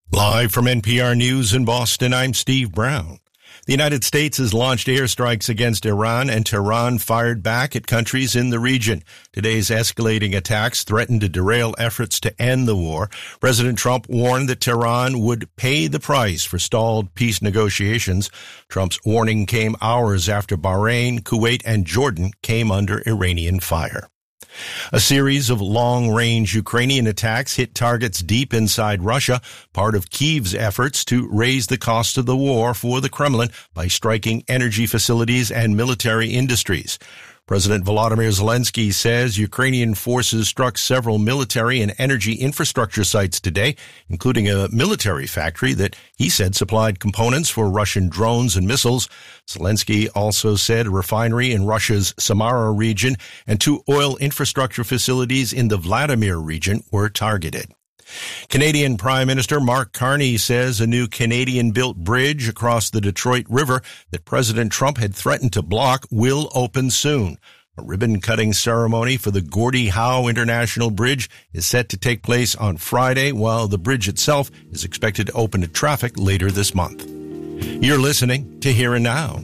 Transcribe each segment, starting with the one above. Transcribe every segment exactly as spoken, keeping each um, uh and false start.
Live from N P R News in Boston, I'm Steve Brown. The United States has launched airstrikes against Iran, and Tehran fired back at countries in the region. Today's escalating attacks threatened to derail efforts to end the war. President Trump warned that Tehran would pay the price for stalled peace negotiations. Trump's warning came hours after Bahrain, Kuwait, and Jordan came under Iranian fire. A series of long-range Ukrainian attacks hit targets deep inside Russia, part of Kyiv's efforts to raise the cost of the war for the Kremlin by striking energy facilities and military industries. President Volodymyr Zelensky says Ukrainian forces struck several military and energy infrastructure sites today, including a military factory that he said supplied components for Russian drones and missiles. Zelensky also said a refinery in Russia's Samara region and two oil infrastructure facilities in the Vladimir region were targeted. Canadian Prime Minister Mark Carney says a new Canadian-built bridge across the Detroit River that President Trump had threatened to block will open soon. A ribbon-cutting ceremony for the Gordie Howe International Bridge is set to take place on Friday, while the bridge itself is expected to open to traffic later this month. You're listening to Here and Now.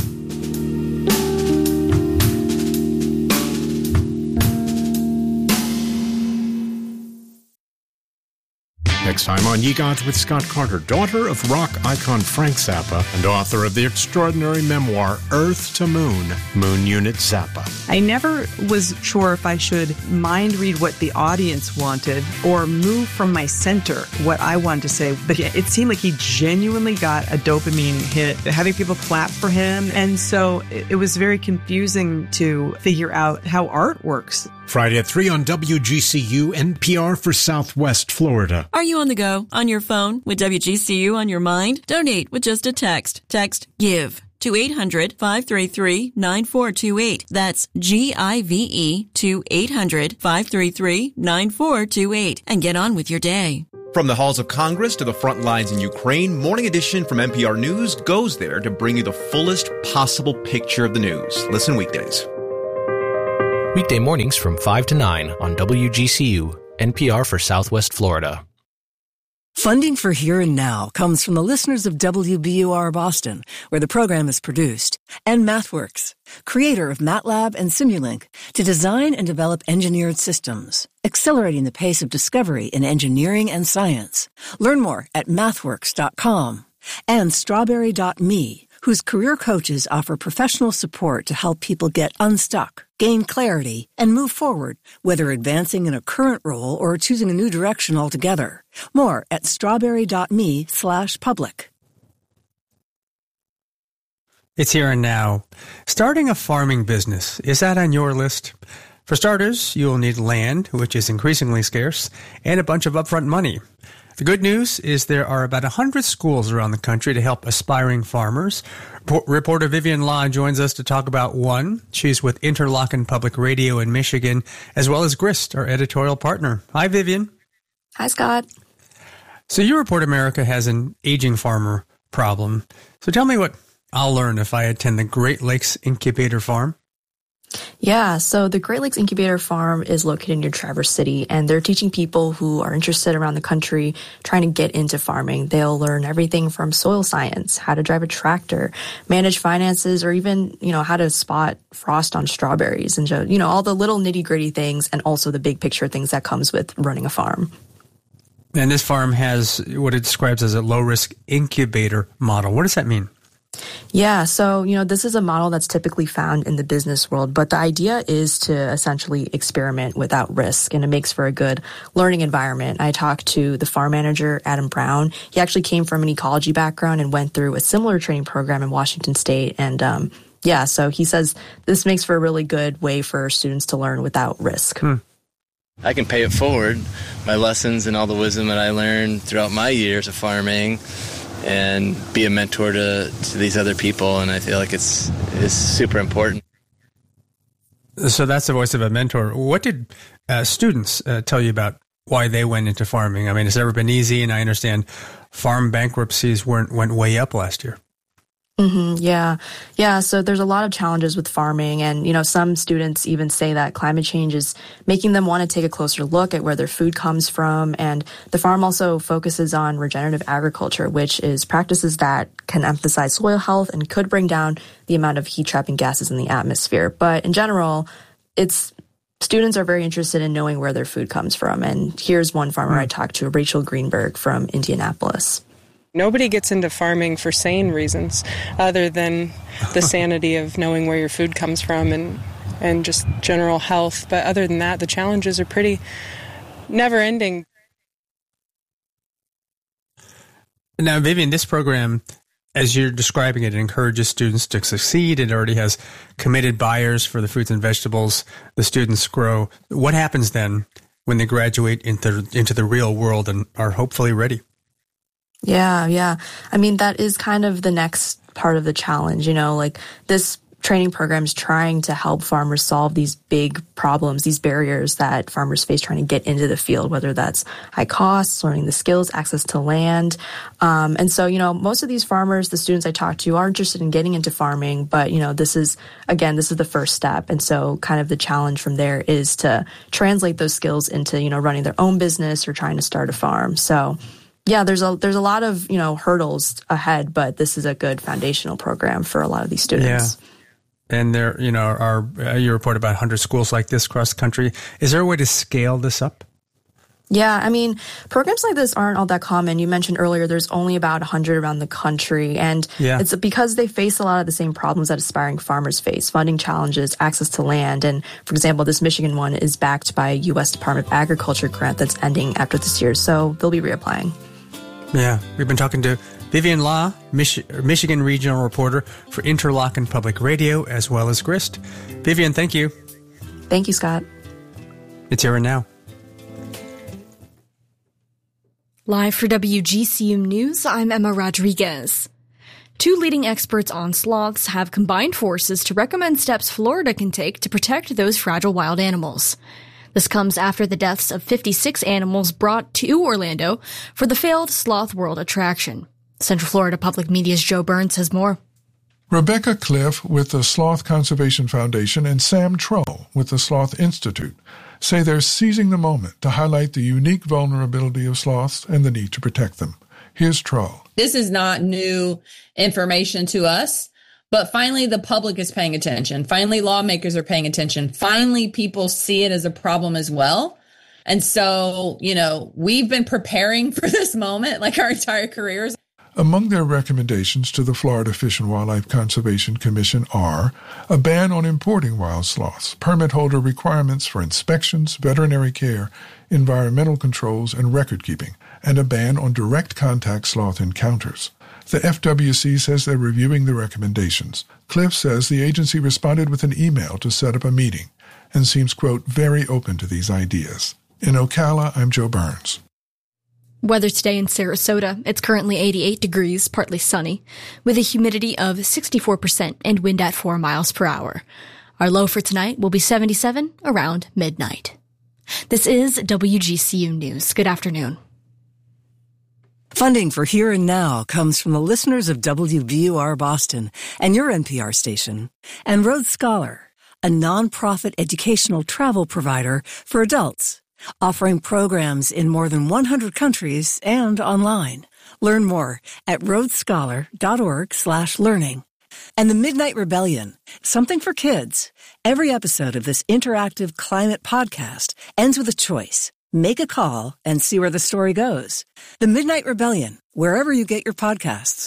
Next time on Ye Gods with Scott Carter, daughter of rock icon Frank Zappa and author of the extraordinary memoir Earth to Moon, Moon Unit Zappa. I never was sure if I should mind read what the audience wanted or move from my center what I wanted to say. But it seemed like he genuinely got a dopamine hit, having people clap for him. And so it was very confusing to figure out how art works. Friday at three on W G C U, N P R for Southwest Florida. Are you on the go, on your phone, with W G C U on your mind? Donate with just a text. Text GIVE to eight hundred, five three three, nine four two eight. That's G I V E to eight hundred, five three three, nine four two eight. And get on with your day. From the halls of Congress to the front lines in Ukraine, Morning Edition from N P R News goes there to bring you the fullest possible picture of the news. Listen weekdays. Weekday mornings from five to nine on W G C U, N P R for Southwest Florida. Funding for Here and Now comes from the listeners of W B U R Boston, where the program is produced, and MathWorks, creator of MATLAB and Simulink, to design and develop engineered systems, accelerating the pace of discovery in engineering and science. Learn more at mathworks dot com. And Strawberry dot me, whose career coaches offer professional support to help people get unstuck, gain clarity, and move forward, whether advancing in a current role or choosing a new direction altogether. More at strawberry dot me slash public. It's Here and Now. Starting a farming business, is that on your list? For starters, you'll need land, which is increasingly scarce, and a bunch of upfront money. The good news is there are about one hundred schools around the country to help aspiring farmers. Reporter Vivian Law joins us to talk about one. She's with Interlochen Public Radio in Michigan, as well as Grist, our editorial partner. Hi, Vivian. Hi, Scott. So you report America has an aging farmer problem. So tell me what I'll learn if I attend the Great Lakes Incubator Farm. Yeah, so the Great Lakes Incubator Farm is located near Traverse City, and they're teaching people who are interested around the country trying to get into farming. They'll learn everything from soil science, how to drive a tractor, manage finances, or even, you know, how to spot frost on strawberries and, you know, all the little nitty-gritty things and also the big picture things that comes with running a farm. And this farm has what it describes as a low-risk incubator model. What does that mean? Yeah, so, you know, this is a model that's typically found in the business world, but the idea is to essentially experiment without risk, and it makes for a good learning environment. I talked to the farm manager, Adam Brown. He actually came from an ecology background and went through a similar training program in Washington State. And, um, yeah, so he says this makes for a really good way for students to learn without risk. Hmm. I can pay it forward, my lessons and all the wisdom that I learned throughout my years of farming, and be a mentor to, to these other people, and I feel like it's it's super important. So that's the voice of a mentor. What did uh, students uh, tell you about why they went into farming? I mean, it's never been easy, and I understand farm bankruptcies weren't went way up last year. Mm-hmm, yeah. Yeah. So there's a lot of challenges with farming. And, you know, some students even say that climate change is making them want to take a closer look at where their food comes from. And the farm also focuses on regenerative agriculture, which is practices that can emphasize soil health and could bring down the amount of heat trapping gases in the atmosphere. But in general, it's students are very interested in knowing where their food comes from. And here's one farmer mm. I talked to, Rachel Greenberg from Indianapolis. Nobody gets into farming for sane reasons other than the sanity of knowing where your food comes from and, and just general health. But other than that, the challenges are pretty never-ending. Now, Vivian, this program, as you're describing it, it encourages students to succeed. It already has committed buyers for the fruits and vegetables the students grow. What happens then when they graduate into, into the real world and are hopefully ready? Yeah, yeah. I mean, that is kind of the next part of the challenge, you know, like this training program is trying to help farmers solve these big problems, these barriers that farmers face trying to get into the field, whether that's high costs, learning the skills, access to land. Um, and so, you know, most of these farmers, the students I talked to, are interested in getting into farming, but, you know, this is, again, this is the first step. And so kind of the challenge from there is to translate those skills into, you know, running their own business or trying to start a farm. So yeah, there's a there's a lot of, you know, hurdles ahead, but this is a good foundational program for a lot of these students. Yeah. And there, you know, are uh, you report about one hundred schools like this across the country. Is there a way to scale this up? Yeah, I mean, programs like this aren't all that common. You mentioned earlier there's only about one hundred around the country, and yeah. it's because they face a lot of the same problems that aspiring farmers face: funding challenges, access to land. And for example, this Michigan one is backed by a U S Department of Agriculture grant that's ending after this year, so they'll be reapplying. Yeah, we've been talking to Vivian Law, Mich- Michigan regional reporter for Interlochen Public Radio, as well as Grist. Vivian, thank you. Thank you, Scott. It's Here and Now. Live for W G C U News, I'm Emma Rodriguez. Two leading experts on sloths have combined forces to recommend steps Florida can take to protect those fragile wild animals. This comes after the deaths of fifty-six animals brought to Orlando for the failed Sloth World attraction. Central Florida Public Media's Joe Burns has more. Rebecca Cliff with the Sloth Conservation Foundation and Sam Troll with the Sloth Institute say they're seizing the moment to highlight the unique vulnerability of sloths and the need to protect them. Here's Troll. This is not new information to us. But finally, the public is paying attention. Finally, lawmakers are paying attention. Finally, people see it as a problem as well. And so, you know, we've been preparing for this moment like our entire careers. Among their recommendations to the Florida Fish and Wildlife Conservation Commission are a ban on importing wild sloths, permit holder requirements for inspections, veterinary care, environmental controls, and record keeping, and a ban on direct contact sloth encounters. The F W C says they're reviewing the recommendations. Cliff says the agency responded with an email to set up a meeting and seems, quote, very open to these ideas. In Ocala, I'm Joe Burns. Weather today in Sarasota. It's currently eighty-eight degrees, partly sunny, with a humidity of sixty-four percent and wind at four miles per hour. Our low for tonight will be seventy-seven around midnight. This is W G C U News. Good afternoon. Funding for Here and Now comes from the listeners of W B U R Boston and your N P R station, and Road Scholar, a nonprofit educational travel provider for adults, offering programs in more than one hundred countries and online. Learn more at roadscholar.org slash learning. And the Midnight Rebellion, something for kids. Every episode of this interactive climate podcast ends with a choice. Make a call and see where the story goes. The Midnight Rebellion, wherever you get your podcasts.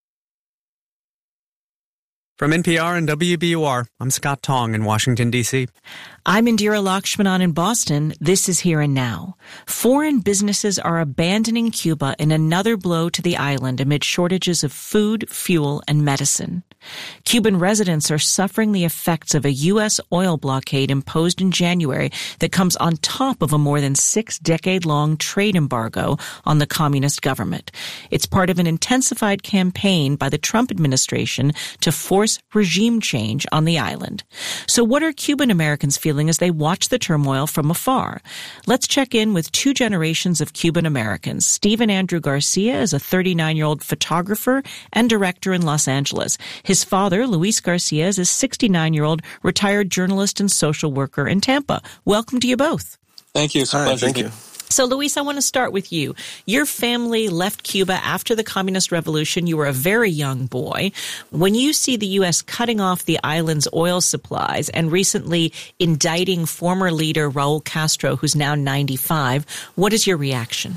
From N P R and W B U R, I'm Scott Tong in Washington, D C I'm Indira Lakshmanan in Boston. This is Here and Now. Foreign businesses are abandoning Cuba in another blow to the island amid shortages of food, fuel, and medicine. Cuban residents are suffering the effects of a U S oil blockade imposed in January that comes on top of a more than six-decade-long trade embargo on the communist government. It's part of an intensified campaign by the Trump administration to force regime change on the island. So what are Cuban Americans feeling as they watch the turmoil from afar? Let's check in with two generations of Cuban Americans. Stephen Andrew Garcia is a thirty-nine-year-old photographer and director in Los Angeles. His father, Luis Garcia, is a sixty-nine-year-old retired journalist and social worker in Tampa. Welcome to you both. Thank you. It's a Hi, pleasure. Thank you. So, Luis, I want to start with you. Your family left Cuba after the Communist Revolution. You were a very young boy. When you see the U S cutting off the island's oil supplies and recently indicting former leader Raul Castro, who's now ninety-five, what is your reaction?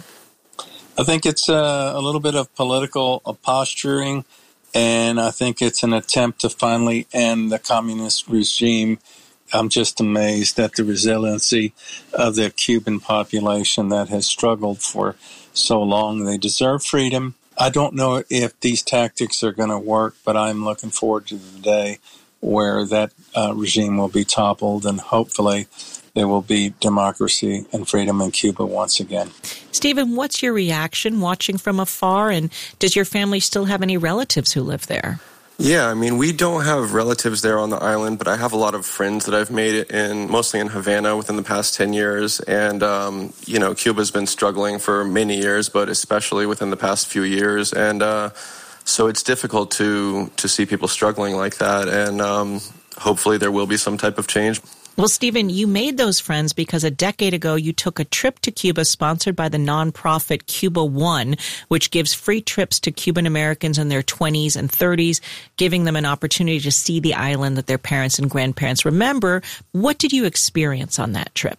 I think it's uh, a little bit of political uh, posturing, and I think it's an attempt to finally end the communist regime. I'm just amazed at the resiliency of the Cuban population that has struggled for so long. They deserve freedom. I don't know if these tactics are going to work, but I'm looking forward to the day where that uh, regime will be toppled, and hopefully there will be democracy and freedom in Cuba once again. Stephen, what's your reaction watching from afar, and does your family still have any relatives who live there? Yeah, I mean, we don't have relatives there on the island, but I have a lot of friends that I've made in, mostly in Havana within the past ten years. And, um, you know, Cuba's been struggling for many years, but especially within the past few years. And uh, so it's difficult to, to see people struggling like that. And um, hopefully there will be some type of change. Well, Stephen, you made those friends because a decade ago you took a trip to Cuba sponsored by the nonprofit Cuba One, which gives free trips to Cuban Americans in their twenties and thirties, giving them an opportunity to see the island that their parents and grandparents remember. What did you experience on that trip?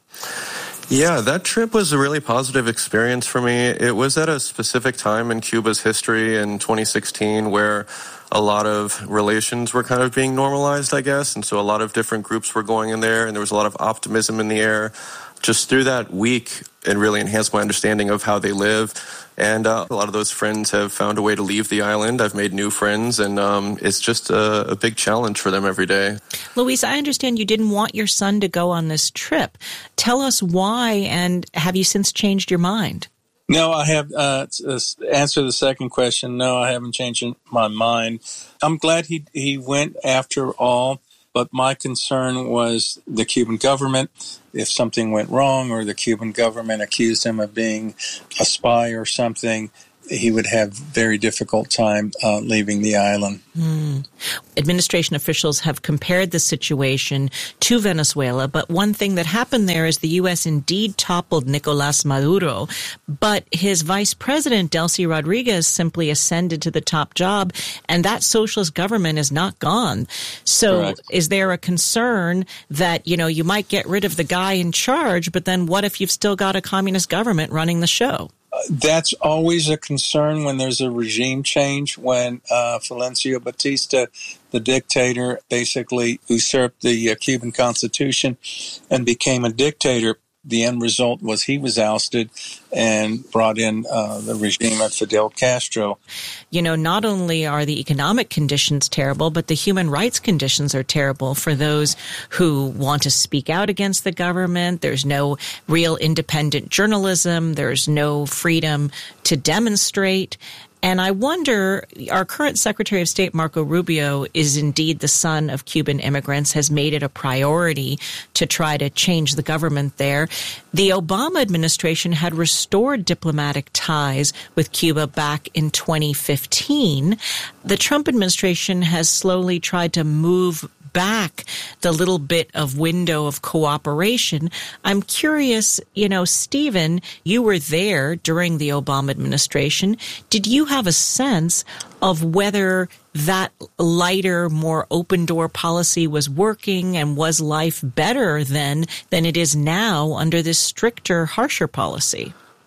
Yeah, that trip was a really positive experience for me. It was at a specific time in Cuba's history in twenty sixteen where a lot of relations were kind of being normalized, I guess. And so a lot of different groups were going in there, and there was a lot of optimism in the air. Just through that week, it really enhanced my understanding of how they live. And uh, a lot of those friends have found a way to leave the island. I've made new friends, and um, it's just a, a big challenge for them every day. Luis, I understand you didn't want your son to go on this trip. Tell us why, and have you since changed your mind? No, I have, uh, to answer the second question, no, I haven't changed my mind. I'm glad he he went after all, but my concern was the Cuban government. If something went wrong or the Cuban government accused him of being a spy or something, he would have very difficult time uh, leaving the island. Mm. Administration officials have compared the situation to Venezuela, but one thing that happened there is the U S indeed toppled Nicolás Maduro, but his vice president, Delcy Rodriguez, simply ascended to the top job, and that socialist government is not gone. So Correct. Is there a concern that, you know, you might get rid of the guy in charge, but then what if you've still got a communist government running the show? That's always a concern when there's a regime change. When uh, Fulgencio Batista, the dictator, basically usurped the uh, Cuban Constitution and became a dictator, the end result was he was ousted and brought in uh, the regime of Fidel Castro. You know, not only are the economic conditions terrible, but the human rights conditions are terrible for those who want to speak out against the government. There's no real independent journalism. There's no freedom to demonstrate. And I wonder, our current Secretary of State, Marco Rubio, is indeed the son of Cuban immigrants, has made it a priority to try to change the government there. The Obama administration had restored diplomatic ties with Cuba back in twenty fifteen. The Trump administration has slowly tried to move back the little bit of window of cooperation. I'm curious, you know, Stephen, you were there during the Obama administration. Did you have a sense of whether that lighter, more open-door policy was working, and was life better then than it is now under this stricter, harsher policy?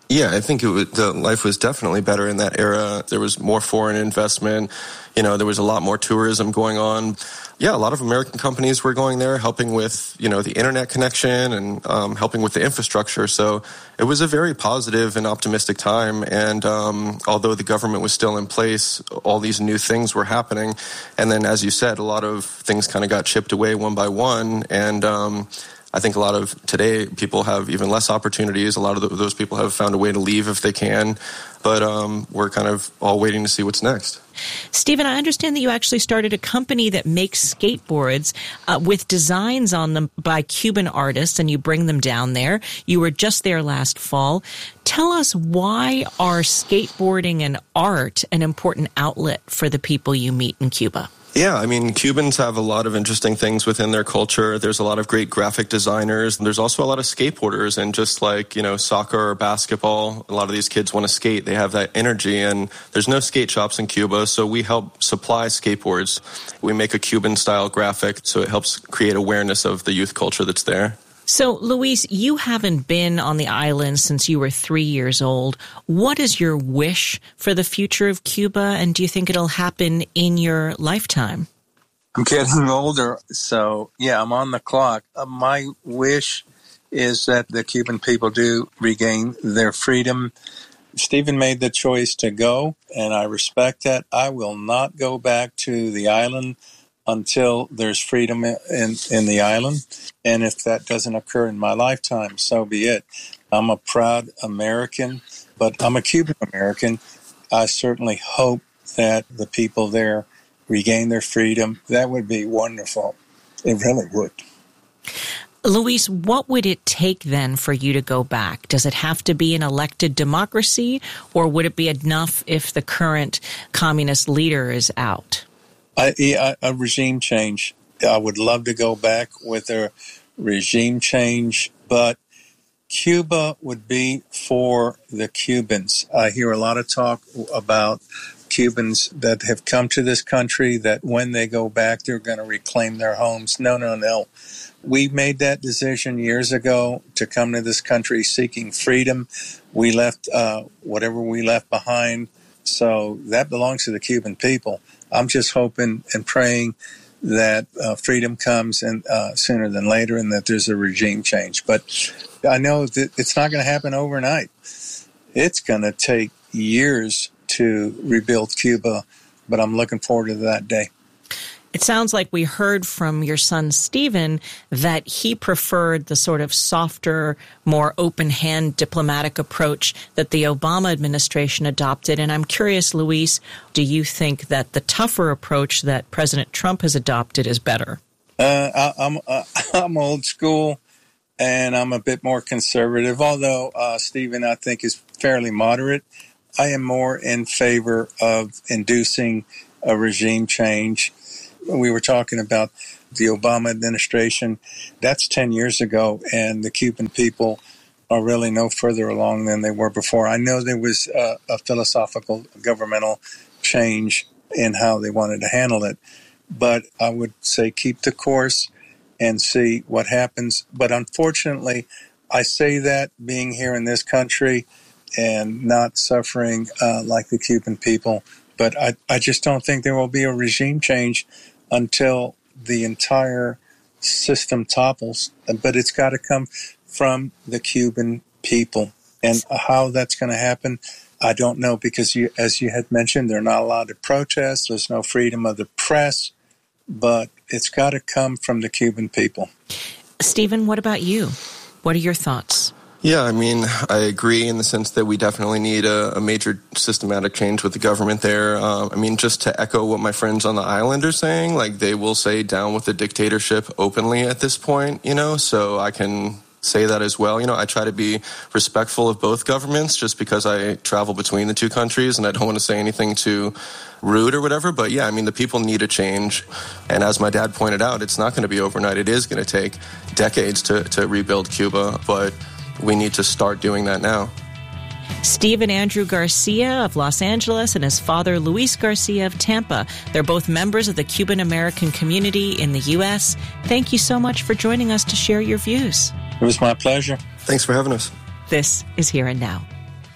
Yeah, I think it was, the life was definitely better in that era. There was more foreign investment. You know, there was a lot more tourism going on. Yeah, a lot of American companies were going there, helping with, you know, the internet connection and um, helping with the infrastructure. So it was a very positive and optimistic time. And um, although the government was still in place, all these new things were happening. And then, as you said, a lot of things kind of got chipped away one by one. And um, I think a lot of today people have even less opportunities. A lot of those people have found a way to leave if they can. But um, we're kind of all waiting to see what's next. Stephen, I understand that you actually started a company that makes skateboards uh, with designs on them by Cuban artists, and you bring them down there. You were just there last fall. Tell us, why are skateboarding and art an important outlet for the people you meet in Cuba? Yeah, I mean, Cubans have a lot of interesting things within their culture. There's a lot of great graphic designers. There's also a lot of skateboarders, and just like, you know, soccer or basketball, a lot of these kids want to skate. They have that energy, and there's no skate shops in Cuba, so we help supply skateboards. We make a Cuban-style graphic, so it helps create awareness of the youth culture that's there. So, Luis, you haven't been on the island since you were three years old. What is your wish for the future of Cuba, and do you think it'll happen in your lifetime? I'm getting older, so yeah, I'm on the clock. Uh, my wish is that the Cuban people do regain their freedom. Stephen made the choice to go, and I respect that. I will not go back to the island until there's freedom in, in the island. And if that doesn't occur in my lifetime, so be it. I'm a proud American, but I'm a Cuban American. I certainly hope that the people there regain their freedom. That would be wonderful. It really would. Luis, what would it take then for you to go back? Does it have to be an elected democracy, or would it be enough if the current communist leader is out? I, a, a regime change. I would love to go back with a regime change, but Cuba would be for the Cubans. I hear a lot of talk about Cubans that have come to this country, that when they go back, they're going to reclaim their homes. No, no, no. We made that decision years ago to come to this country seeking freedom. We left uh, whatever we left behind. So that belongs to the Cuban people. I'm just hoping and praying that uh, freedom comes and uh, sooner than later, and that there's a regime change. But I know that it's not going to happen overnight. It's going to take years to rebuild Cuba, but I'm looking forward to that day. It sounds like we heard from your son, Stephen, that he preferred the sort of softer, more open-hand diplomatic approach that the Obama administration adopted. And I'm curious, Luis, do you think that the tougher approach that President Trump has adopted is better? Uh, I, I'm uh, I'm old school, and I'm a bit more conservative, although uh, Stephen, I think, is fairly moderate. I am more in favor of inducing a regime change. We were talking about the Obama administration. That's ten years ago, and the Cuban people are really no further along than they were before. I know there was a, a philosophical governmental change in how they wanted to handle it, but I would say keep the course and see what happens. But unfortunately, I say that being here in this country and not suffering uh, like the Cuban people, but I, I just don't think there will be a regime change until the entire system topples. But it's got to come from the Cuban people. And how that's going to happen, I don't know, because you, as you had mentioned, they're not allowed to protest. There's no freedom of the press. But it's got to come from the Cuban people. Stephen, what about you? What are your thoughts? Yeah, I mean, I agree in the sense that we definitely need a, a major systematic change with the government there. Um, I mean, just to echo what my friends on the island are saying, like they will say down with the dictatorship openly at this point, you know, so I can say that as well. You know, I try to be respectful of both governments just because I travel between the two countries and I don't want to say anything too rude or whatever. But yeah, I mean, the people need a change. And as my dad pointed out, it's not going to be overnight. It is going to take decades to, to rebuild Cuba, but we need to start doing that now. Stephen Andrew Garcia of Los Angeles and his father Luis Garcia of Tampa. They're both members of the Cuban American community in the U S. Thank you so much for joining us to share your views. It was my pleasure. Thanks for having us. This is Here and Now.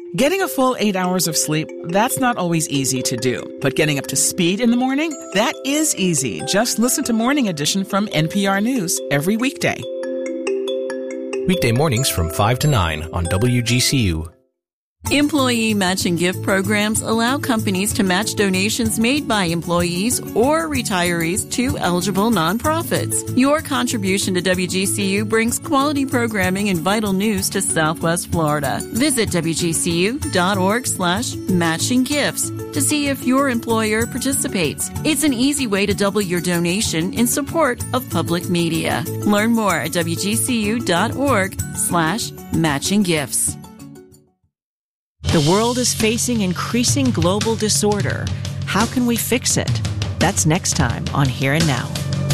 Getting a full eight hours of sleep, that's not always easy to do. But getting up to speed in the morning, that is easy. Just listen to Morning Edition from N P R News every weekday. Weekday mornings from five to nine on W G C U. Employee matching gift programs allow companies to match donations made by employees or retirees to eligible nonprofits. Your contribution to W G C U brings quality programming and vital news to Southwest Florida. Visit W G C U dot org slash matching gifts to see if your employer participates. It's an easy way to double your donation in support of public media. Learn more at W G C U dot org slash matching gifts. The world is facing increasing global disorder. How can we fix it? That's next time on Here and Now.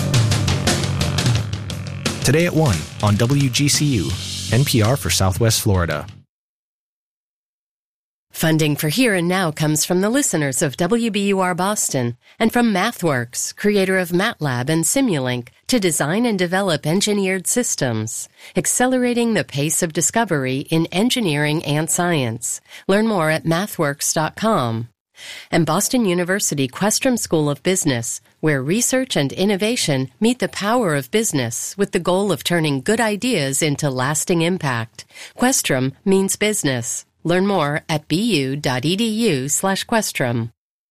Today at one on W G C U, N P R for Southwest Florida. Funding for Here and Now comes from the listeners of W B U R Boston and from MathWorks, creator of MATLAB and Simulink, to design and develop engineered systems, accelerating the pace of discovery in engineering and science. Learn more at mathworks dot com. And Boston University Questrom School of Business, where research and innovation meet the power of business with the goal of turning good ideas into lasting impact. Questrom means business. Learn more at bu.edu slash Questrom.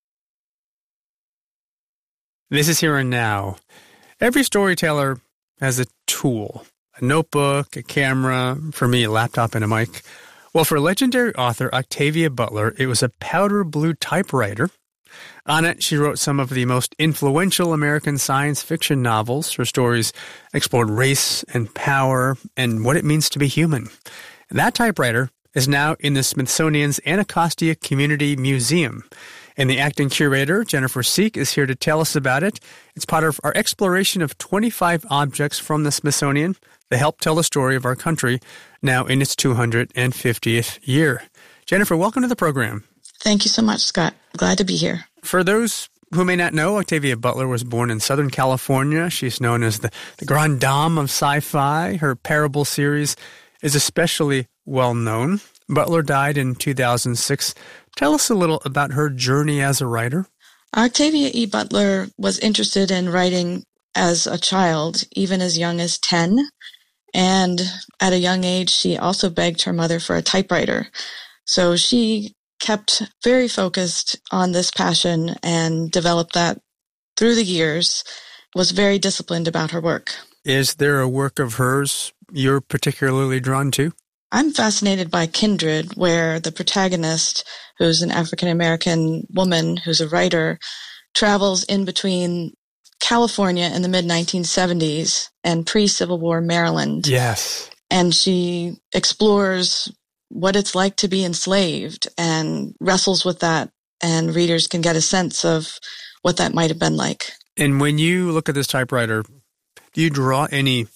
This is Here and Now. Every storyteller has a tool, a notebook, a camera, for me, a laptop and a mic. Well, for legendary author Octavia Butler, it was a powder blue typewriter. On it, she wrote some of the most influential American science fiction novels. Her stories explored race and power and what it means to be human. That typewriter is now in the Smithsonian's Anacostia Community Museum. And the acting curator, Jennifer Seek, is here to tell us about it. It's part of our exploration of twenty-five objects from the Smithsonian that help tell the story of our country now in its two hundred fiftieth year. Jennifer, welcome to the program. Thank you so much, Scott. Glad to be here. For those who may not know, Octavia Butler was born in Southern California. She's known as the, the grande dame of sci-fi. Her Parable series is especially well known. Butler died in two thousand six. Tell us a little about her journey as a writer. Octavia E. Butler was interested in writing as a child, even as young as ten. And at a young age, she also begged her mother for a typewriter. So she kept very focused on this passion and developed that through the years, was very disciplined about her work. Is there a work of hers you're particularly drawn to? I'm fascinated by Kindred, where the protagonist, who's an African-American woman who's a writer, travels in between California in the mid nineteen seventies and pre-Civil War Maryland. Yes. And she explores what it's like to be enslaved and wrestles with that, and readers can get a sense of what that might have been like. And when you look at this typewriter, do you draw any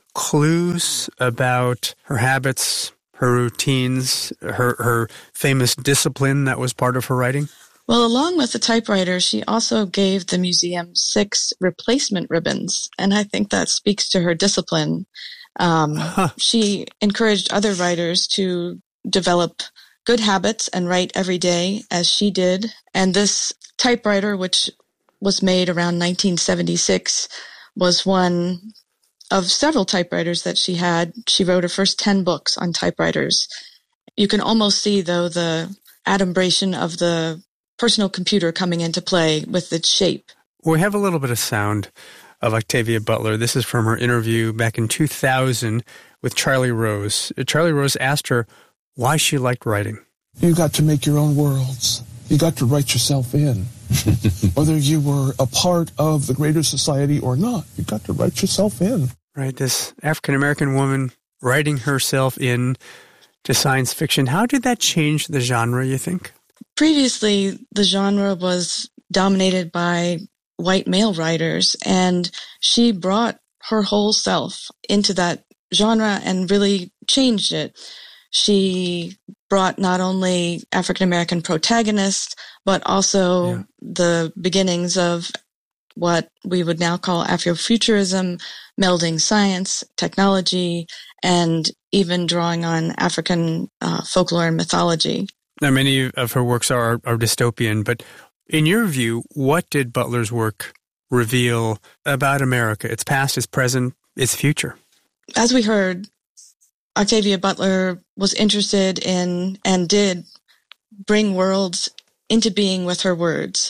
clues about her habits, her routines, her her famous discipline that was part of her writing? Well, along with the typewriter, she also gave the museum six replacement ribbons, and I think that speaks to her discipline. Um, huh. She encouraged other writers to develop good habits and write every day as she did. And this typewriter, which was made around nineteen seventy-six, was one of several typewriters that she had. She wrote her first ten books on typewriters. You can almost see, though, the adumbration of the personal computer coming into play with its shape. We have a little bit of sound of Octavia Butler. This is from her interview back in two thousand with Charlie Rose. Charlie Rose asked her why she liked writing. You got to make your own worlds. You got to write yourself in. Whether you were a part of the greater society or not, you got to write yourself in. Right, this African-American woman writing herself in to science fiction. How did that change the genre, you think? Previously, the genre was dominated by white male writers, and she brought her whole self into that genre and really changed it. She brought not only African-American protagonists, but also yeah. the beginnings of what we would now call Afrofuturism, melding science, technology, and even drawing on African uh, folklore and mythology. Now, many of her works are, are dystopian, but in your view, what did Butler's work reveal about America, its past, its present, its future? As we heard, Octavia Butler was interested in and did bring worlds into being with her words.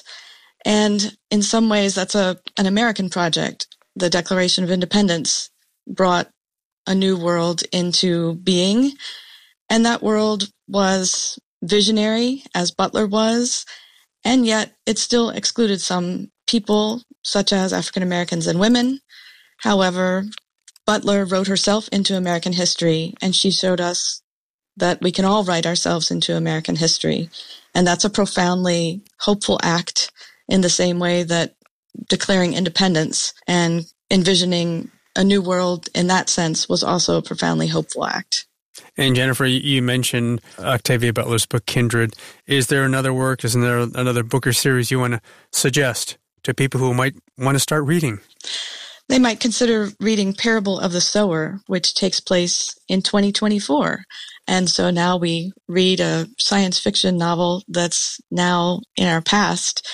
And in some ways, that's a an American project. The Declaration of Independence brought a new world into being. And that world was visionary, as Butler was, and yet it still excluded some people, such as African Americans and women. However, Butler wrote herself into American history, and she showed us that we can all write ourselves into American history. And that's a profoundly hopeful act, in the same way that declaring independence and envisioning a new world in that sense was also a profoundly hopeful act. And Jennifer, you mentioned Octavia Butler's book, Kindred. Is there another work, isn't there another book or series you want to suggest to people who might want to start reading? They might consider reading Parable of the Sower, which takes place in twenty twenty-four. And so now we read a science fiction novel that's now in our past.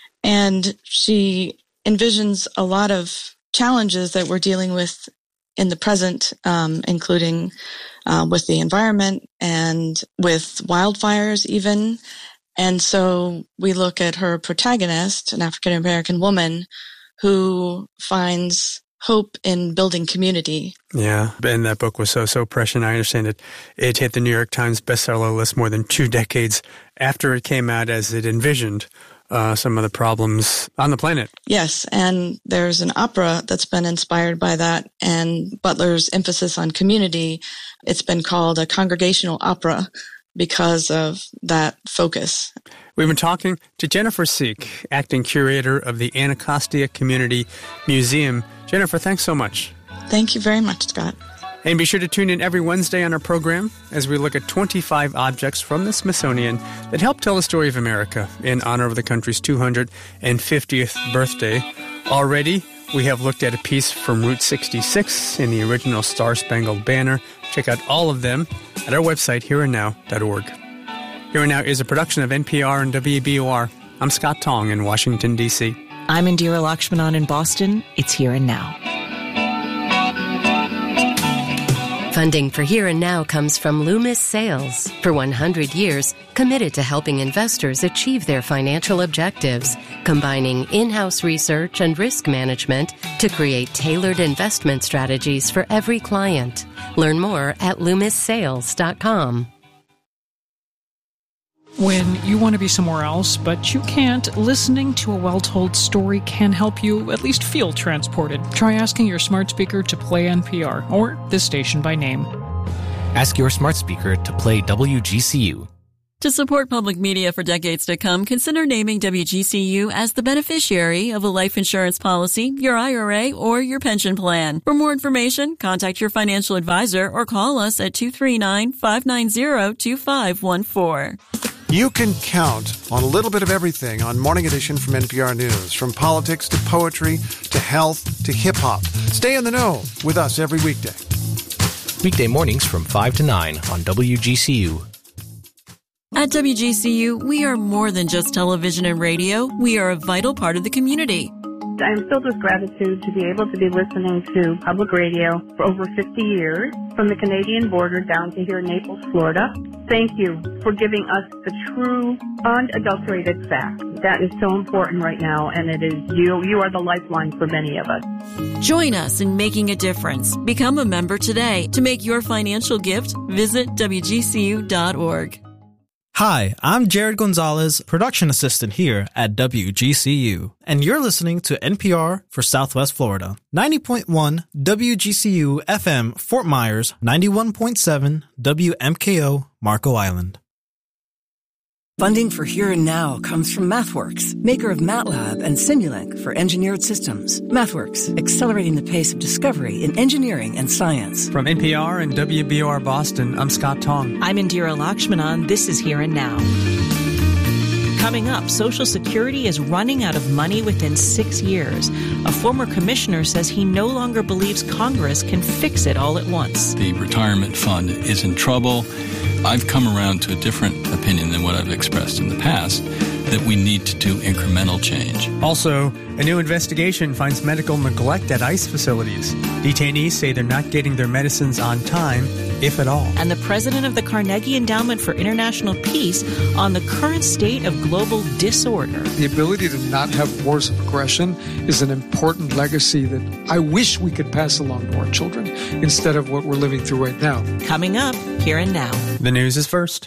And she envisions a lot of challenges that we're dealing with in the present, um, including uh, with the environment and with wildfires even. And so we look at her protagonist, an African-American woman, who finds hope in building community. Yeah, and that book was so, so prescient. I understand it. It hit the New York Times bestseller list more than two decades after it came out, as it envisioned uh, some of the problems on the planet. Yes, and there's an opera that's been inspired by that, and Butler's emphasis on community, it's been called a congregational opera because of that focus. We've been talking to Jennifer Seek, acting curator of the Anacostia Community Museum. Jennifer, thanks so much. Thank you very much, Scott. And be sure to tune in every Wednesday on our program as we look at twenty-five objects from the Smithsonian that help tell the story of America in honor of the country's two hundred fiftieth birthday. Already, we have looked at a piece from Route sixty-six in the original Star-Spangled Banner. Check out all of them at our website, here and now dot org. Here and Now is a production of N P R and W B U R. I'm Scott Tong in Washington, D C I'm Indira Lakshmanan in Boston. It's Here and Now. Funding for Here and Now comes from Loomis Sales. For one hundred years, committed to helping investors achieve their financial objectives, combining in-house research and risk management to create tailored investment strategies for every client. Learn more at loomis sales dot com. When you want to be somewhere else, but you can't, listening to a well-told story can help you at least feel transported. Try asking your smart speaker to play N P R, or this station by name. Ask your smart speaker to play W G C U. To support public media for decades to come, consider naming W G C U as the beneficiary of a life insurance policy, your I R A, or your pension plan. For more information, contact your financial advisor or call us at two three nine, five nine zero, two five one four. You can count on a little bit of everything on Morning Edition from N P R News, from politics to poetry to health to hip-hop. Stay in the know with us every weekday. Weekday mornings from five to nine on W G C U. At W G C U, we are more than just television and radio. We are a vital part of the community. I'm filled with gratitude to be able to be listening to public radio for over fifty years, from the Canadian border down to here in Naples, Florida. Thank you for giving us the true, unadulterated fact. That is so important right now, and it is you. You are the lifeline for many of us. Join us in making a difference. Become a member today. To make your financial gift, visit W G C U dot org. Hi, I'm Jared Gonzalez, production assistant here at W G C U, and you're listening to N P R for Southwest Florida. ninety point one W G C U F M Fort Myers, ninety-one point seven W M K O Marco Island. Funding for Here and Now comes from MathWorks, maker of MATLAB and Simulink for engineered systems. MathWorks, accelerating the pace of discovery in engineering and science. From N P R and W B U R Boston, I'm Scott Tong. I'm Indira Lakshmanan. This is Here and Now. Coming up, Social Security is running out of money within six years. A former commissioner says he no longer believes Congress can fix it all at once. The retirement fund is in trouble. I've come around to a different opinion than what I've expressed in the past, that we need to do incremental change. Also, a new investigation finds medical neglect at ICE facilities. Detainees say they're not getting their medicines on time, if at all. And the president of the Carnegie Endowment for International Peace on the current state of global disorder. The ability to not have wars of aggression is an important legacy that I wish we could pass along to our children instead of what we're living through right now. Coming up, here and now. The news is first.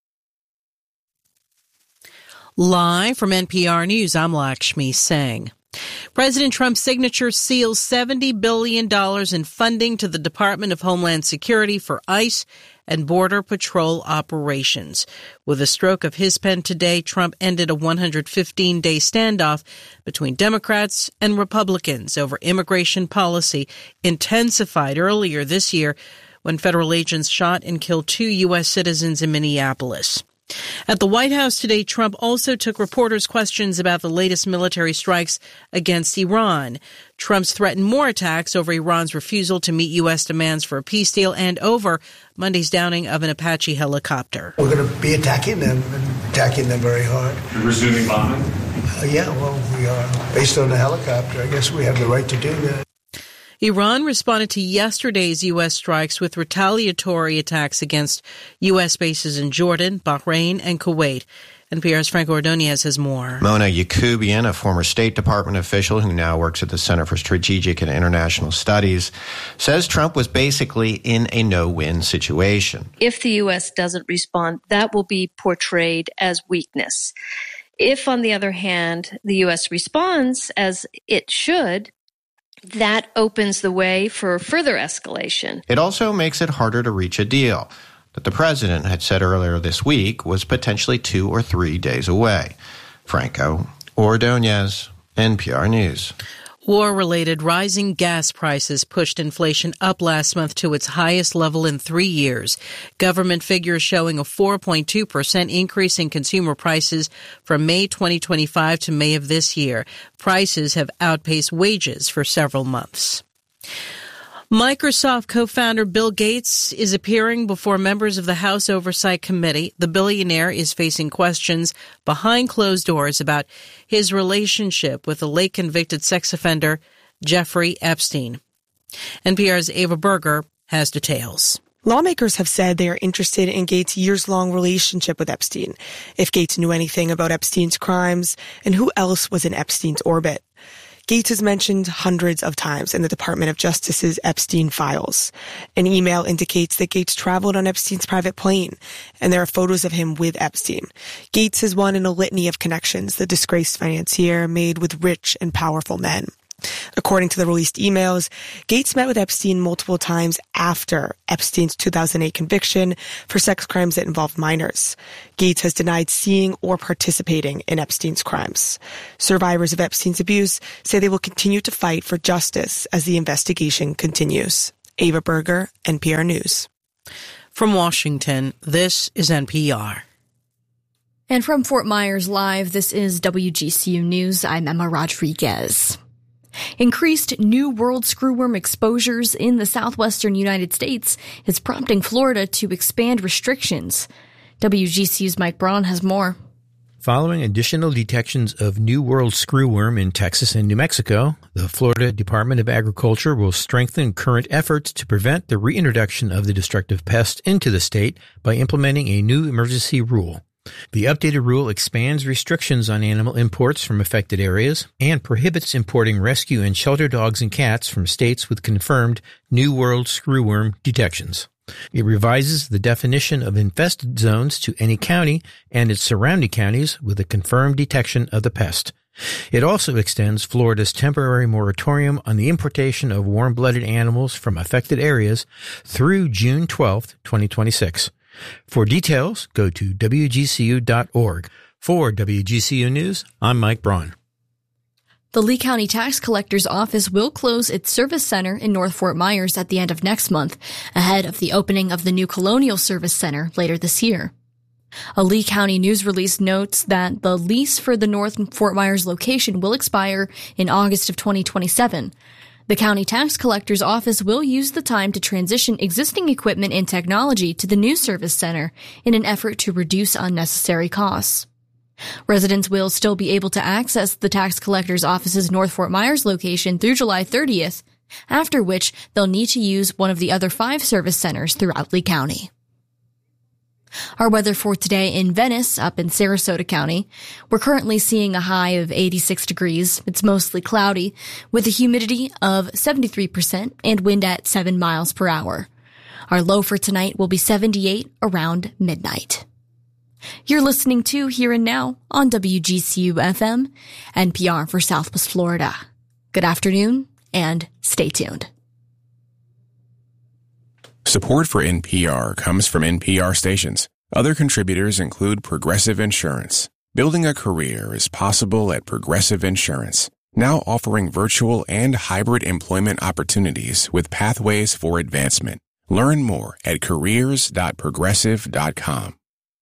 Live from N P R News, I'm Lakshmi Singh. President Trump's signature seals seventy billion dollars in funding to the Department of Homeland Security for ICE and Border Patrol operations. With a stroke of his pen today, Trump ended a one hundred fifteen day standoff between Democrats and Republicans over immigration policy, intensified earlier this year when federal agents shot and killed two U S citizens in Minneapolis. At the White House today, Trump also took reporters' questions about the latest military strikes against Iran. Trump's threatened more attacks over Iran's refusal to meet U S demands for a peace deal and over Monday's downing of an Apache helicopter. We're going to be attacking them, and attacking them very hard. You're resuming bombing? Uh, yeah, well, we are. Based on the helicopter, I guess we have the right to do that. Iran responded to yesterday's U S strikes with retaliatory attacks against U S bases in Jordan, Bahrain, and Kuwait. N P R's Franco Ordonez has more. Mona Yacoubian, a former State Department official who now works at the Center for Strategic and International Studies, says Trump was basically in a no-win situation. If the U S doesn't respond, that will be portrayed as weakness. If, on the other hand, the U S responds as it should, that opens the way for further escalation. It also makes it harder to reach a deal that the president had said earlier this week was potentially two or three days away. Franco Ordonez, N P R News. War-related rising gas prices pushed inflation up last month to its highest level in three years. Government figures showing a four point two percent increase in consumer prices from May twenty twenty-five to May of this year. Prices have outpaced wages for several months. Microsoft co-founder Bill Gates is appearing before members of the House Oversight Committee. The billionaire is facing questions behind closed doors about his relationship with the late convicted sex offender Jeffrey Epstein. N P R's Ava Berger has details. Lawmakers have said they are interested in Gates' years-long relationship with Epstein, if Gates knew anything about Epstein's crimes, and who else was in Epstein's orbit. Gates is mentioned hundreds of times in the Department of Justice's Epstein files. An email indicates that Gates traveled on Epstein's private plane, and there are photos of him with Epstein. Gates is one in a litany of connections the disgraced financier made with rich and powerful men. According to the released emails, Gates met with Epstein multiple times after Epstein's two thousand eight conviction for sex crimes that involved minors. Gates has denied seeing or participating in Epstein's crimes. Survivors of Epstein's abuse say they will continue to fight for justice as the investigation continues. Ava Berger, N P R News. From Washington, this is N P R. And from Fort Myers Live, this is W G C U News. I'm Emma Rodriguez. Increased New World screwworm exposures in the southwestern United States is prompting Florida to expand restrictions. W G C U's Mike Braun has more. Following additional detections of New World screwworm in Texas and New Mexico, the Florida Department of Agriculture will strengthen current efforts to prevent the reintroduction of the destructive pest into the state by implementing a new emergency rule. The updated rule expands restrictions on animal imports from affected areas and prohibits importing rescue and shelter dogs and cats from states with confirmed New World screwworm detections. It revises the definition of infested zones to any county and its surrounding counties with a confirmed detection of the pest. It also extends Florida's temporary moratorium on the importation of warm-blooded animals from affected areas through June twelfth, twenty twenty-six. For details, go to W G C U dot org. For W G C U News, I'm Mike Braun. The Lee County Tax Collector's Office will close its service center in North Fort Myers at the end of next month, ahead of the opening of the new Colonial Service Center later this year. A Lee County news release notes that the lease for the North Fort Myers location will expire in August of twenty twenty-seven. The county tax collector's office will use the time to transition existing equipment and technology to the new service center in an effort to reduce unnecessary costs. Residents will still be able to access the tax collector's office's North Fort Myers location through July thirtieth, after which they'll need to use one of the other five service centers throughout Lee County. Our weather for today in Venice, up in Sarasota County. We're currently seeing a high of eighty-six degrees. It's mostly cloudy, with a humidity of seventy-three percent and wind at seven miles per hour. Our low for tonight will be seventy-eight around midnight. You're listening to Here and Now on W G C U F M, N P R for Southwest Florida. Good afternoon, and stay tuned. Support for N P R comes from N P R stations. Other contributors include Progressive Insurance. Building a career is possible at Progressive Insurance, now offering virtual and hybrid employment opportunities with pathways for advancement. Learn more at careers dot progressive dot com.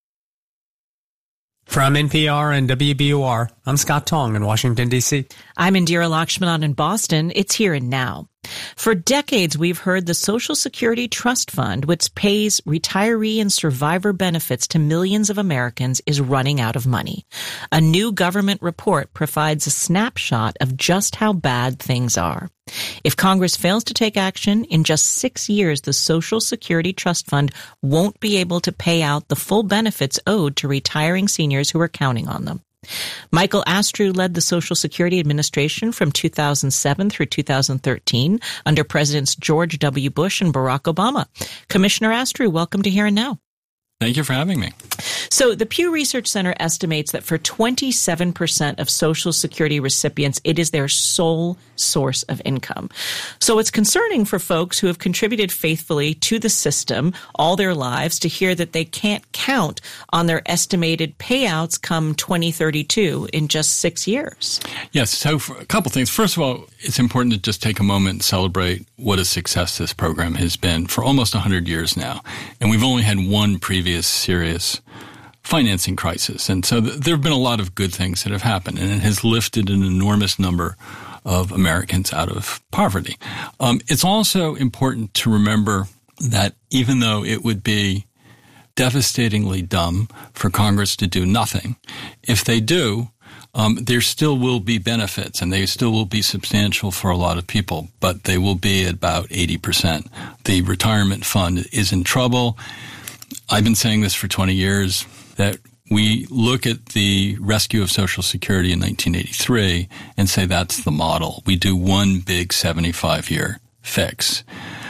From N P R and W B U R, I'm Scott Tong in Washington, D C. I'm Indira Lakshmanan in Boston. It's Here and Now. For decades, we've heard the Social Security Trust Fund, which pays retiree and survivor benefits to millions of Americans, is running out of money. A new government report provides a snapshot of just how bad things are. If Congress fails to take action, in just six years, the Social Security Trust Fund won't be able to pay out the full benefits owed to retiring seniors who are counting on them. Michael Astrue led the Social Security Administration from two thousand seven through two thousand thirteen under Presidents George W. Bush and Barack Obama. Commissioner Astrue, welcome to Here and Now. Thank you for having me. So the Pew Research Center estimates that for twenty-seven percent of Social Security recipients, it is their sole source of income. So it's concerning for folks who have contributed faithfully to the system all their lives to hear that they can't count on their estimated payouts come twenty thirty-two in just six years. Yes, so for a couple things. First of all, it's important to just take a moment and celebrate what a success this program has been for almost one hundred years now. And we've only had one previous serious financing crisis. And so th- there have been a lot of good things that have happened, and it has lifted an enormous number of Americans out of poverty. Um, it's also important to remember that even though it would be devastatingly dumb for Congress to do nothing, if they do, um, there still will be benefits, and they still will be substantial for a lot of people, but they will be at about eighty percent. The retirement fund is in trouble. I've been saying this for twenty years, that we look at the rescue of Social Security in nineteen eighty-three and say that's the model. We do one big seventy-five year fix.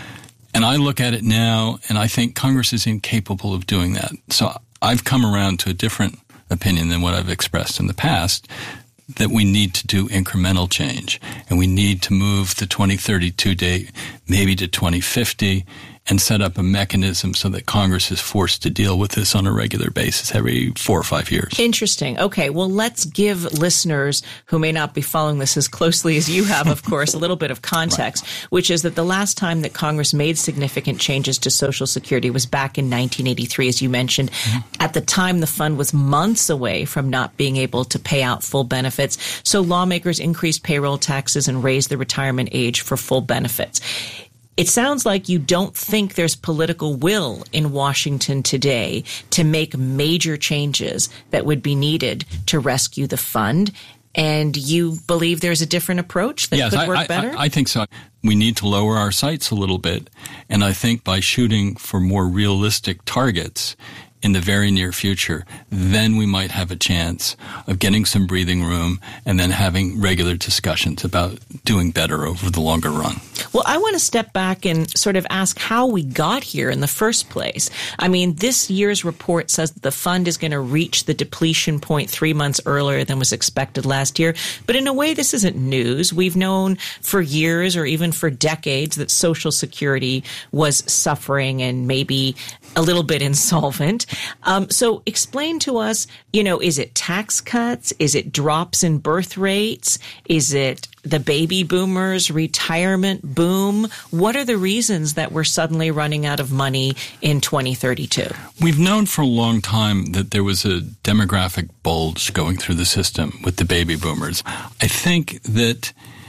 And I look at it now, and I think Congress is incapable of doing that. So I've come around to a different opinion than what I've expressed in the past, that we need to do incremental change, and we need to move the twenty thirty-two date maybe to twenty fifty and set up a mechanism so that Congress is forced to deal with this on a regular basis every four or five years. Interesting. Okay, well, let's give listeners who may not be following this as closely as you have, of course, a little bit of context, right, which is that the last time that Congress made significant changes to Social Security was back in nineteen eighty-three, as you mentioned. Mm-hmm. At the time, the fund was months away from not being able to pay out full benefits, so lawmakers increased payroll taxes and raised the retirement age for full benefits. It sounds like you don't think there's political will in Washington today to make major changes that would be needed to rescue the fund, and you believe there's a different approach that yes, could I, work I, better? I, I think so. We need to lower our sights a little bit, and I think by shooting for more realistic targets in the very near future, then we might have a chance of getting some breathing room and then having regular discussions about doing better over the longer run. Well, I want to step back and sort of ask how we got here in the first place. I mean, this year's report says that the fund is going to reach the depletion point three months earlier than was expected last year. But in a way, this isn't news. We've known for years or even for decades that Social Security was suffering and maybe a little bit insolvent. Um, so explain to us, you know, is it tax cuts? Is it drops in birth rates? Is it the baby boomers retirement boom? What are the reasons that we're suddenly running out of money in twenty thirty-two? We've known for a long time that there was a demographic bulge going through the system with the baby boomers. I think that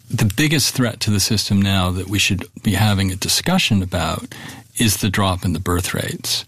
The biggest threat to the system now that we should be having a discussion about is the drop in the birth rates.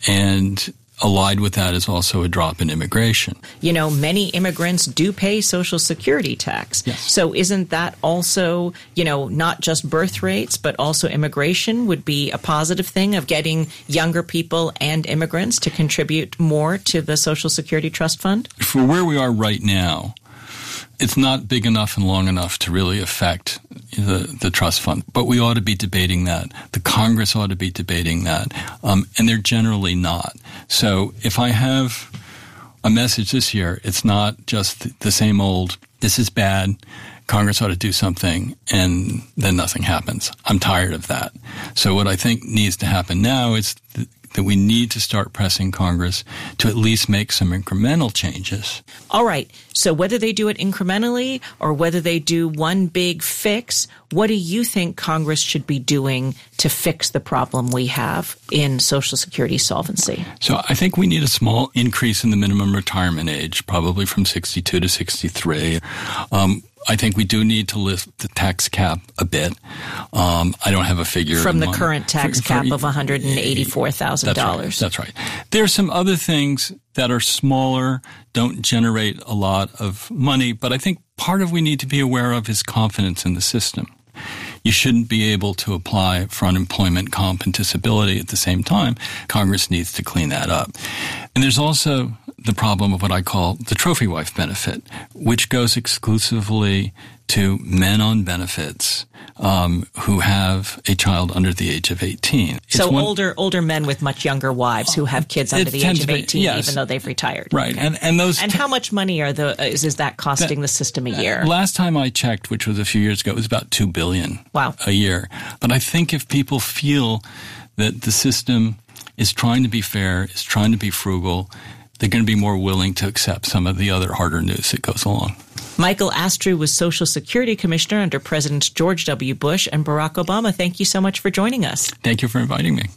And allied with that is also a drop in immigration. You know, many immigrants do pay Social Security tax. Yes. So isn't that also, you know, not just birth rates, but also immigration would be a positive thing of getting younger people and immigrants to contribute more to the Social Security Trust Fund? For where we are right now, it's not big enough and long enough to really affect the, the trust fund. But we ought to be debating that. The Congress ought to be debating that. Um, and they're generally not. So if I have a message this year, it's not just the same old, this is bad, Congress ought to do something, and then nothing happens. I'm tired of that. So what I think needs to happen now is th- that we need to start pressing Congress to at least make some incremental changes. All right. So whether they do it incrementally or whether they do one big fix, what do you think Congress should be doing to fix the problem we have in Social Security solvency? So I think we need a small increase in the minimum retirement age, probably from sixty-two to sixty-three. Um, I think we do need to lift the tax cap a bit. Um, I don't have a figure. From the mind. current tax for, cap for, of one hundred eighty-four thousand dollars. That's right. That's right. There are some other things that are smaller, don't generate a lot of money, but I think part of we need to be aware of is confidence in the system. You shouldn't be able to apply for unemployment, comp, and disability at the same time. Congress needs to clean that up. And there's also the problem of what I call the trophy wife benefit, which goes exclusively to men on benefits um, who have a child under the age of eighteen. It's so one, older older men with much younger wives who have kids under the age of eighteen, be, yes. even though they've retired. Right. Okay. And and those and t- how much money are the is, is that costing that, the system a year? Last time I checked, which was a few years ago, it was about two billion dollars wow. a year. But I think if people feel that the system is trying to be fair, is trying to be frugal, they're going to be more willing to accept some of the other harder news that goes along. Michael Astrew was Social Security Commissioner under Presidents George W. Bush and Barack Obama. Thank you so much for joining us. Thank you for inviting me.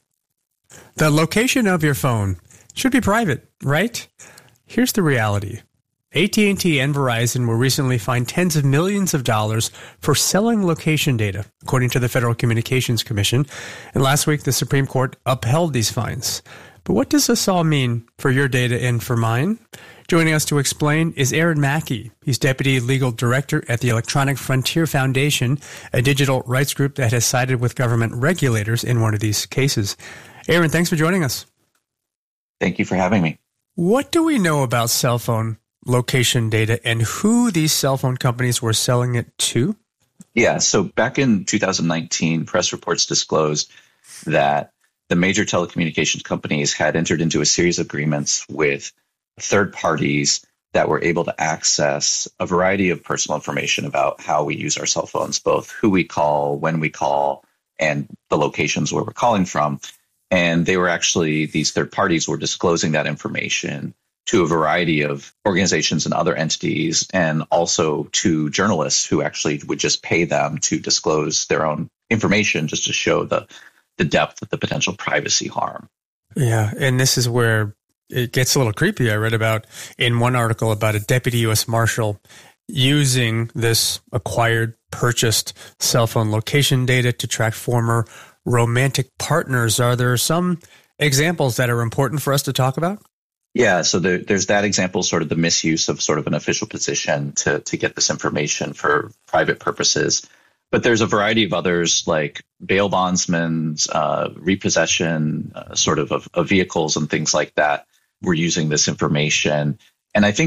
The location of your phone should be private, right? Here's the reality. A T and T and Verizon were recently fined tens of millions of dollars for selling location data, according to the Federal Communications Commission. And last week, the Supreme Court upheld these fines. But what does this all mean for your data and for mine? Joining us to explain is Aaron Mackey. He's Deputy Legal Director at the Electronic Frontier Foundation, a digital rights group that has sided with government regulators in one of these cases. Aaron, thanks for joining us. Thank you for having me. What do we know about cell phone location data and who these cell phone companies were selling it to? Yeah, so back in two thousand nineteen, press reports disclosed that the major telecommunications companies had entered into a series of agreements with third parties that were able to access a variety of personal information about how we use our cell phones, both who we call, when we call, and the locations where we're calling from. And they were actually, these third parties were disclosing that information to a variety of organizations and other entities, and also to journalists who actually would just pay them to disclose their own information just to show the, the depth of the potential privacy harm. Yeah, and this is where it gets a little creepy. I read about in one article about a deputy U S Marshal using this acquired, purchased cell phone location data to track former romantic partners. Are there some examples that are important for us to talk about? Yeah, so there, there's that example, sort of the misuse of sort of an official position to, to get this information for private purposes. But there's a variety of others, like bail bondsmen, uh, repossession, uh, sort of, of of vehicles and things like that. We're using this information. And I think